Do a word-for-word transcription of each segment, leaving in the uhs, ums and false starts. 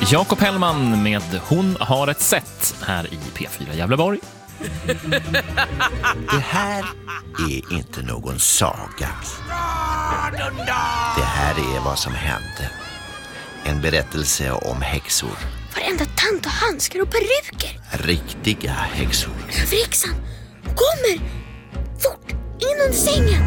Jakob Hellman med Hon har ett sätt här i P fyra Gävleborg. Det här är inte någon saga. Det här är vad som hände. En berättelse om häxor. Varenda tant och handskar och peruker. Riktiga häxor. Överhäxan kommer! Fort, in under sängen!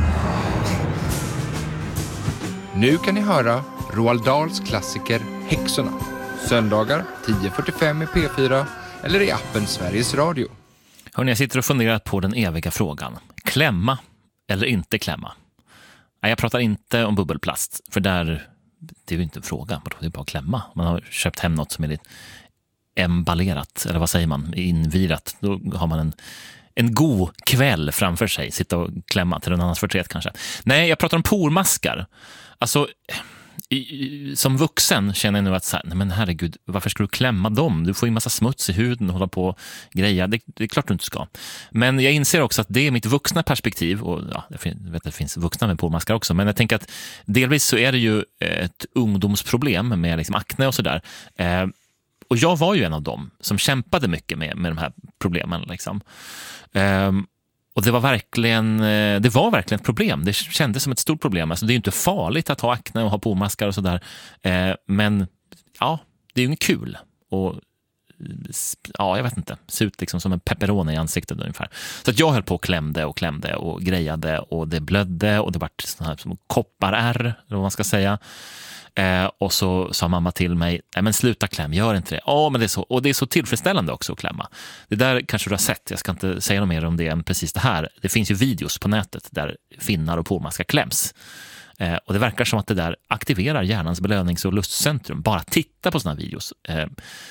Nu kan ni höra Roald Dahls klassiker Häxorna. Söndagar tio fyrtiofem i P fyra eller i appen Sveriges Radio. Hörrni, jag sitter och funderar på den eviga frågan. Klämma eller inte klämma? Nej, jag pratar inte om bubbelplast, för där, det är ju inte en fråga. Det är bara att klämma. Man har köpt hem något som är lite emballerat, eller vad säger man, invirat. Då har man en, en god kväll framför sig. Sitta och klämma till en annans förtret kanske. Nej, jag pratar om pormaskar. Alltså... I, som vuxen känner jag nu att så här, nej men herregud, varför ska du klämma dem? Du får ju en massa smuts i huden och hålla på och greja. Det, det är klart du inte ska. Men jag inser också att det är mitt vuxna perspektiv. Och ja, jag vet att det finns vuxna med pormaskar också. Men jag tänker att delvis så är det ju ett ungdomsproblem med liksom akne och sådär. Eh, och jag var ju en av dem som kämpade mycket med, med de här problemen. Liksom. Eh, Och det var verkligen det var verkligen ett problem. Det kändes som ett stort problem. Alltså det är ju inte farligt att ha akne och ha pormaskar och sådär. Eh, men ja, det är ju inte kul. Och ja, jag vet inte. Se ut liksom som en pepperoni i ansiktet ungefär. Så att jag höll på och klämde och klämde och grejade. Och det blödde och det var sån här som kopparärr, eller vad man ska säga. Eh, och så sa mamma till mig, nej men sluta kläm, gör inte det. Ja, men det är så, och det är så tillfredsställande också att klämma. Det där kanske du har sett, jag ska inte säga något mer om det än precis det här. Det finns ju videos på nätet där finnar och pormaskar kläms. Eh, och det verkar som att det där aktiverar hjärnans belönings- och lustcentrum. Bara titta på såna videos. Eh,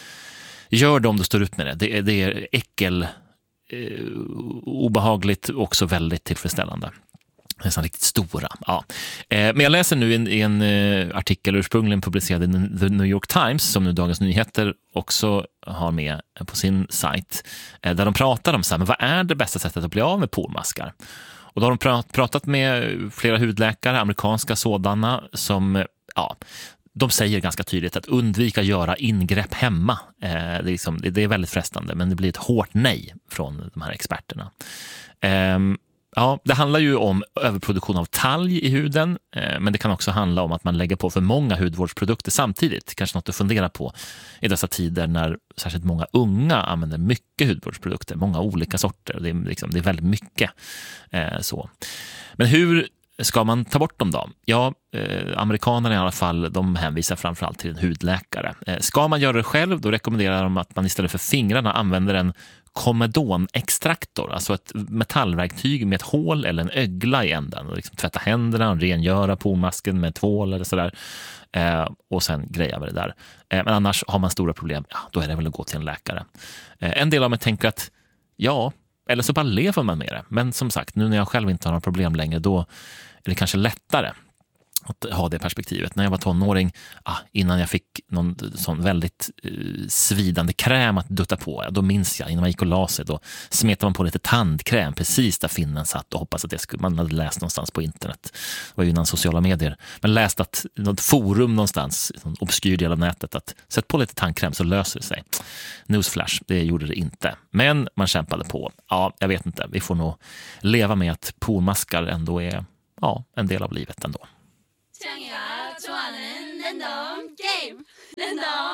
gör det om du står ut med det. Det är, det är äckel, eh, obehagligt och också väldigt tillfredsställande. Nästan riktigt stora. Ja. Eh, men jag läser nu en, en uh, artikel ursprungligen publicerad i The New York Times, som nu Dagens Nyheter också har med på sin sajt, eh, där de pratar om så här, men vad är det bästa sättet att bli av med pormaskar? Och då har de prat, pratat med flera hudläkare, amerikanska sådana, som ja, de säger ganska tydligt att undvika göra ingrepp hemma. Eh, det, är liksom, det, det är väldigt frestande, men det blir ett hårt nej från de här experterna. Eh, Ja, det handlar ju om överproduktion av talg i huden, eh, men det kan också handla om att man lägger på för många hudvårdsprodukter samtidigt. Kanske något att fundera på i dessa tider när särskilt många unga använder mycket hudvårdsprodukter, många olika sorter. Det är, liksom, det är väldigt mycket eh, så. Men hur ska man ta bort dem då? Ja, eh, amerikanerna i alla fall, de hänvisar framförallt till en hudläkare. Eh, ska man göra det själv, då rekommenderar de att man istället för fingrarna använder en komedonextraktor, alltså ett metallverktyg med ett hål eller en ögla i änden, och liksom tvätta händerna och rengöra pormasken med tvål eller sådär, eh, och sen greja med det där. Eh, men annars har man stora problem, ja, då är det väl att gå till en läkare. Eh, en del av mig tänker att ja, eller så bara lever man med det. Men som sagt, nu när jag själv inte har några problem längre, då är det kanske lättare att ha det perspektivet. När jag var tonåring, ah, innan jag fick någon sån väldigt eh, svidande kräm att dutta på, då minns jag, innan man gick och la sig, då smetade man på lite tandkräm precis där finnen satt och hoppas att det skulle, man hade läst någonstans på internet. Det var ju innan sociala medier. Men läst att något forum någonstans, någon obskyr del av nätet, att sätt på lite tandkräm så löser det sig. Newsflash, det gjorde det inte. Men man kämpade på. Ja, jag vet inte. Vi får nog leva med att pormaskar ändå är ja, en del av livet ändå. 창이가 좋아하는 랜덤 게임 랜덤